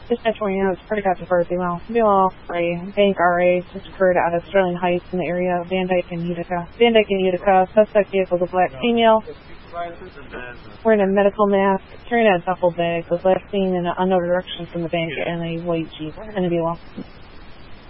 Dispatch 29, it's pretty got to first email. Below, Bank RA just occurred out of Sterling Heights in the area of Van Dyke and Utica. Suspect vehicle is a black female. Wearing a medical mask, carrying a duffel bag, was last seen in an unknown direction from the bank in a white Jeep. And below.